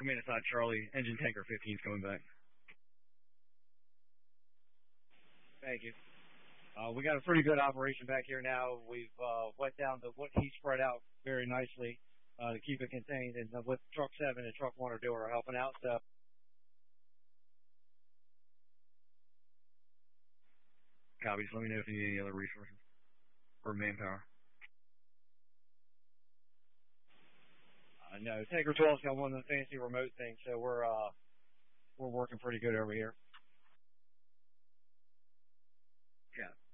Command aside, Charlie. Engine tanker 15 is coming back. Thank you. We got a pretty good operation back here now. We've wet down the heat spread out very nicely to keep it contained, and what Truck 7 and Truck 1 are doing are helping out. So, copies. Let me know if you need any other resources or manpower. No, Tanker 12's got one of the fancy remote things, so we're working pretty good over here. Yeah.